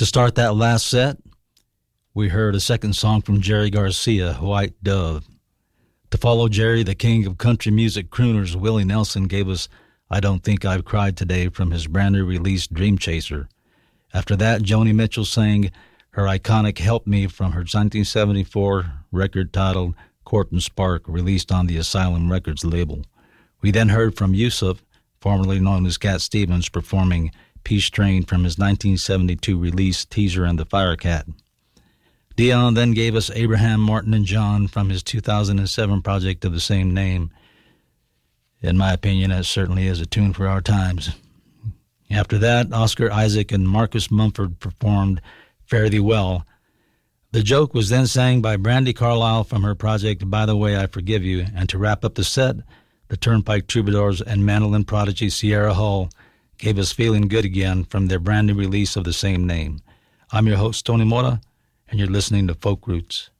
To start that last set, we heard a second song from Jerry Garcia, White Dove. To follow Jerry, the king of country music crooners, Willie Nelson, gave us I Don't Think I've Cried Today from his brand new release, Dream Chaser. After that, Joni Mitchell sang her iconic Help Me from her 1974 record titled Court and Spark, released on the Asylum Records label. We then heard from Yusuf, formerly known as Cat Stevens, performing Peace Train from his 1972 release, Teaser and the Firecat. Dion then gave us Abraham, Martin, and John from his 2007 project of the same name. In my opinion, that certainly is a tune for our times. After that, Oscar Isaac and Marcus Mumford performed Fare Thee Well. The Joke was then sang by Brandi Carlile from her project By the Way I Forgive You, and to wrap up the set, the Turnpike Troubadours and mandolin prodigy Sierra Hull gave us Feeling Good Again from their brand new release of the same name. I'm your host, Tony Mora, and you're listening to Folk Roots.